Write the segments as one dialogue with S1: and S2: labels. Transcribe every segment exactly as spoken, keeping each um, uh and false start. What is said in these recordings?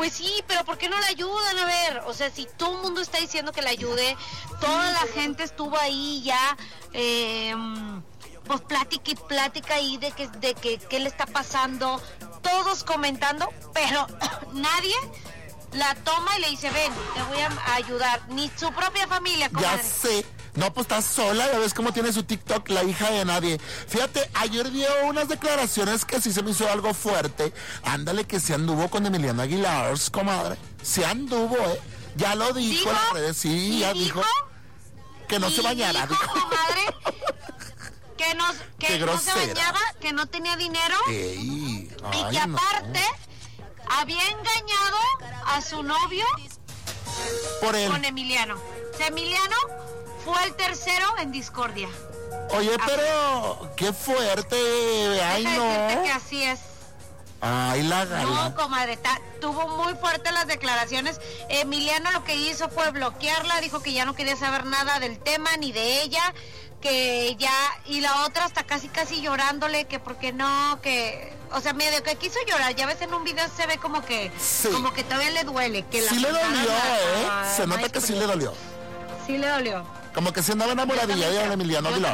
S1: Pues sí, pero ¿por qué no la ayudan? A ver, o sea, si todo el mundo está diciendo que la ayude, toda la gente estuvo ahí ya, eh, pues plática y plática ahí de que, de que qué le está pasando, todos comentando, pero nadie la toma y le dice, ven, te voy a ayudar, ni su propia familia, comadre.
S2: Ya sé. No, pues está sola, ya ves cómo tiene su TikTok, la hija de nadie. Fíjate, ayer dio unas declaraciones que sí se me hizo algo fuerte. Ándale, que se anduvo con Emiliano Aguilar, comadre. Se anduvo, ¿eh? Ya lo dijo en las redes, sí, ya dijo, dijo que no se bañara.
S1: Dijo, dijo. Comadre, que, no, que no se bañaba, que no tenía dinero.
S2: Ey, ay,
S1: y que aparte no. había engañado a su novio
S2: por él.
S1: Con Emiliano. O sea, Emiliano fue el tercero en discordia.
S2: Oye, pero qué fuerte. Ay,
S1: Deja
S2: no.
S1: decirte que así es.
S2: Ay, la gala.
S1: No, comadre, ta, tuvo muy fuertes las declaraciones. Emiliano lo que hizo fue bloquearla, dijo que ya no quería saber nada del tema ni de ella, que ya, y la otra hasta casi casi llorándole, que porque no, que, o sea, medio que quiso llorar. Ya ves en un video se ve como que,
S2: sí.
S1: como que todavía le duele. Que
S2: sí
S1: la
S2: le dolió,
S1: a,
S2: ¿eh?
S1: a,
S2: se nota que sí le dolió.
S1: Sí le dolió.
S2: Como que se andaba enamoradilla de Emiliano Aguilar.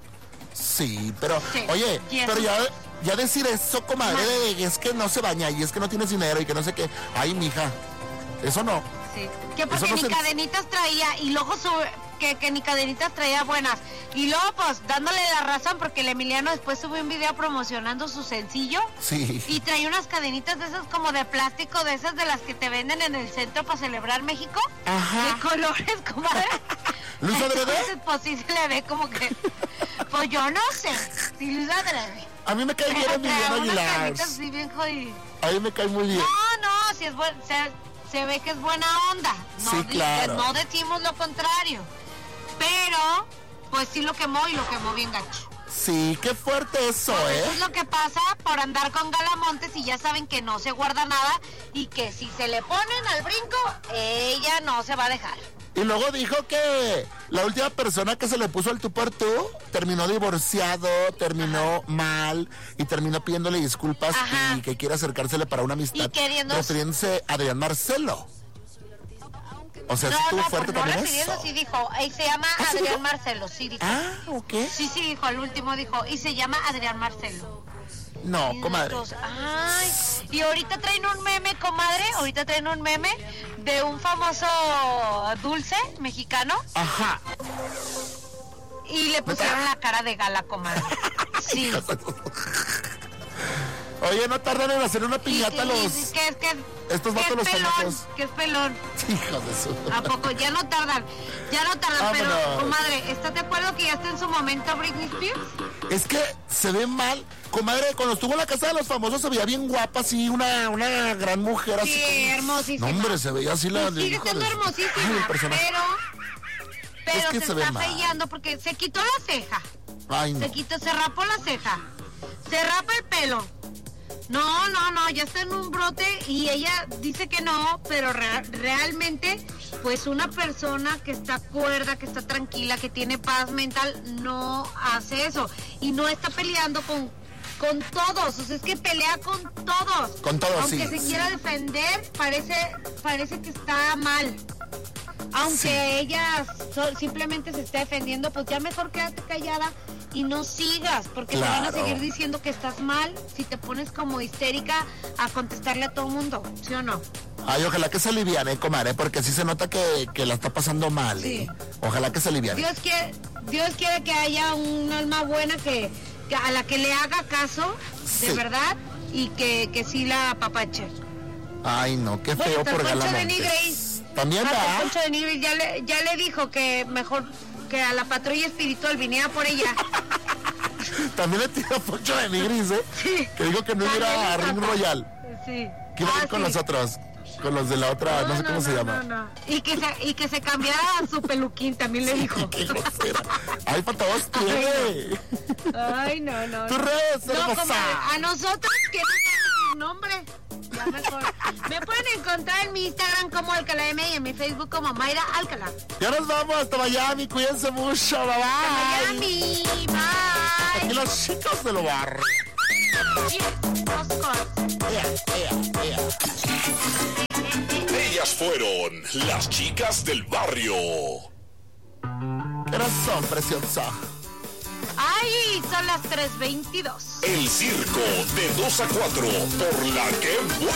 S2: Sí, pero, sí, oye, yes. pero ya, ya decir eso, comadre, no. de, es que no se baña y es que no tienes dinero y que no sé qué. Ay, mija, eso no.
S1: Sí, que porque ni se... cadenitas traía y luego sube, que, que ni cadenitas traía buenas. Y luego, pues, dándole la razón, porque el Emiliano después subió un video promocionando su sencillo.
S2: Sí.
S1: Y traía unas cadenitas de esas como de plástico, de esas de las que te venden en el centro para celebrar México.
S2: Ajá.
S1: De colores, comadre.
S2: ¿Luis Adrede?
S1: Entonces, pues sí se le ve como que, pues yo no sé, si Luis Adrede.
S2: A mí me cae bien Emiliano Aguilar.
S1: Sí, bien jodido.
S2: A mí me cae muy bien.
S1: No, no, si es buen, se, se ve que es buena onda. No,
S2: sí, claro.
S1: No decimos lo contrario. Pero, pues sí lo quemó y lo quemó bien gacho.
S2: Sí, qué fuerte eso,
S1: pues
S2: ¿eh?
S1: Eso es lo que pasa por andar con Galamontes y ya saben que no se guarda nada y que si se le ponen al brinco, ella no se va a dejar.
S2: Y luego dijo que la última persona que se le puso al tú por tú terminó divorciado, terminó Ajá. mal y terminó pidiéndole disculpas Ajá. y que quiere acercársele para una amistad.
S1: Y queriendo...
S2: refiriéndose a Adrián Marcelo. O sea,
S1: no,
S2: sí estuvo
S1: no,
S2: fuerte
S1: pues no
S2: también
S1: refiriendo,
S2: eso.
S1: sí dijo, y se llama
S2: ¿Ah,
S1: Adrián
S2: sí
S1: Marcelo, sí dijo.
S2: Ah, ok.
S1: Sí, sí dijo, al último dijo, y se llama Adrián Marcelo.
S2: No,
S1: y
S2: comadre.
S1: Dos, ay, y ahorita traen un meme, comadre, ahorita traen un meme de un famoso dulce mexicano.
S2: Ajá.
S1: Y le pusieron la cara de gala, comadre. Sí.
S2: Oye, no tardan en hacer una piñata
S1: y, y,
S2: los...
S1: Y, que, que,
S2: estos vatos los famosos.
S1: Que es pelón.
S2: Hijos de su...
S1: ¿A poco? Ya no tardan. Ya no tardan,
S2: Vámonos.
S1: Pero, comadre, ¿estás de acuerdo que ya está en su momento Britney Spears?
S2: Es que se ve mal. Comadre, cuando estuvo en la casa de los famosos se veía bien guapa, así, una, una gran mujer así.
S1: Sí,
S2: como...
S1: hermosísima.
S2: No, hombre, se veía así la...
S1: Pues sigue siendo hermosísima, Ay, pero... Pero
S2: es que
S1: se,
S2: se
S1: está
S2: ve
S1: fallando porque se quitó la ceja.
S2: Ay, no.
S1: Se quitó, se rapó la ceja. Se rapa el pelo. No, no, no, ya está en un brote y ella dice que no, pero re- realmente, pues una persona que está cuerda, que está tranquila, que tiene paz mental, no hace eso. Y no está peleando con, con todos, o sea, es que pelea con todos.
S2: Con todos,
S1: Aunque
S2: sí.
S1: se
S2: sí.
S1: quiera defender, parece, parece que está mal. Aunque
S2: sí.
S1: ella so- simplemente se esté defendiendo, pues ya mejor quédate callada y no sigas, porque
S2: claro.
S1: te van a seguir diciendo que estás mal si te pones como histérica a contestarle a todo mundo, ¿sí o no?
S2: Ay, ojalá que se aliviane, comadre, porque sí se nota que, que la está pasando mal.
S1: Sí.
S2: ¿eh? Ojalá que se aliviane.
S1: Dios quiere, Dios quiere que haya un alma buena que, que a la que le haga caso,
S2: sí.
S1: de verdad, y que, que sí la apapache.
S2: Ay, no, qué
S1: bueno,
S2: feo por
S1: Galamontes.
S2: También va.
S1: Poncho de Nigris ya le, ya le dijo que mejor que a la patrulla espiritual viniera por ella.
S2: También le tiró a Poncho de Nigris, ¿eh?
S1: Sí.
S2: Que dijo que no iba a, a Ring Royal.
S1: Sí.
S2: Que iba a ir
S1: ah,
S2: con
S1: sí.
S2: los otros. Con los de la otra, no, no sé
S1: no,
S2: cómo
S1: no,
S2: se llama.
S1: No, no. Y que se, y que se cambiara su peluquín, también le dijo.
S2: Qué grosera. Ay, para todos tiene.
S1: Ay, no, no.
S2: Tu redes,
S1: no,
S2: hermosa.
S1: como a nosotros que no sabemos su nombre. Ya mejor. Me pueden encontrar en mi Instagram como Alcalá M y en mi Facebook como Mayra Alcalá.
S2: Ya nos vamos hasta Miami, cuídense mucho, bye bye.
S1: Hasta Miami, bye.
S2: Aquí los chicos de lo barrio.
S1: Yes, of course.
S2: Yeah, yeah, yeah.
S3: Ellas fueron las chicas del barrio.
S2: ¿Qué razón, preciosa?
S1: Ay, son las tres veintidós.
S3: El circo de dos a cuatro por la que buena.